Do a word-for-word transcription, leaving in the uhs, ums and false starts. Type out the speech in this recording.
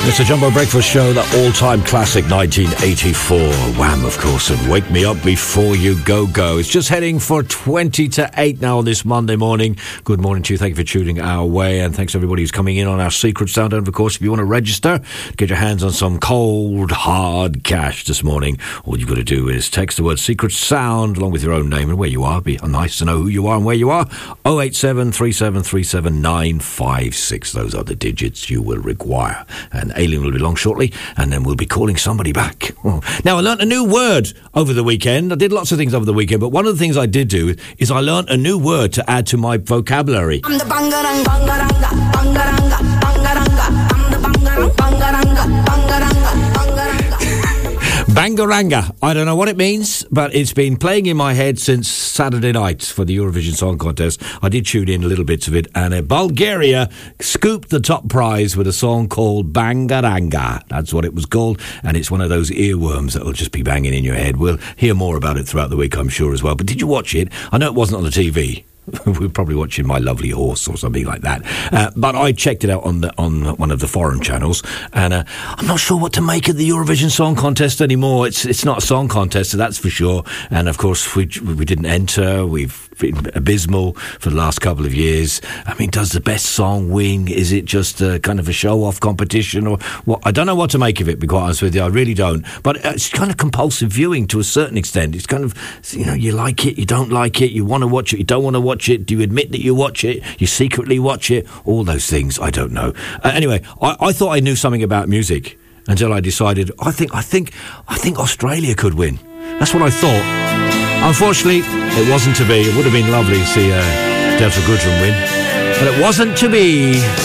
It's the Jumbo Breakfast Show, the all-time classic nineteen eighty-four. Wham, of course, and Wake Me Up Before You Go Go. It's just heading for twenty to eight now on this Monday morning. Good morning to you. Thank you for tuning our way, and thanks to everybody who's coming in on our Secret Sound. And of course, if you want to register, get your hands on some cold, hard cash this morning. All you've got to do is text the word Secret Sound along with your own name and where you are. Be nice to know who you are and where you are. oh eight seven, three seven three seven, nine five six. Those are the digits you will require. And Aileen will be along shortly, and then we'll be calling somebody back. Now, I learnt a new word over the weekend. I did lots of things over the weekend, but one of the things I did do is I learnt a new word to add to my vocabulary. I'm the bangarang, bangaranga, bangaranga, bangaranga. I'm the bangarang, bangaranga, bangaranga, bangaranga. Bangaranga. I don't know what it means, but it's been playing in my head since Saturday night for the Eurovision Song Contest. I did tune in a little bits of it, and uh, Bulgaria scooped the top prize with a song called Bangaranga. That's what it was called, and it's one of those earworms that'll just be banging in your head. We'll hear more about it throughout the week, I'm sure, as well. But did you watch it? I know it wasn't on the T V. We were probably watching My Lovely Horse or something like that. Uh, but I checked it out on the, on one of the foreign channels, and uh, I'm not sure what to make of the Eurovision Song Contest anymore. It's it's not a song contest, so that's for sure. And of course, we we didn't enter. We've been abysmal for the last couple of years. I mean, does the best song win? Is it just a kind of a show-off competition, or what? I don't know what to make of it, to be quite honest with you. I really don't. But it's kind of compulsive viewing to a certain extent. It's kind of, you know, you like it, you don't like it, you want to watch it, you don't want to watch it. Do you admit that you watch it? You secretly watch it? All those things, I don't know. Uh, anyway, I, I thought I knew something about music until I decided I think I think I think Australia could win. That's what I thought. Unfortunately, it wasn't to be. It would have been lovely to see uh, Delta Goodrem win, but it wasn't to be.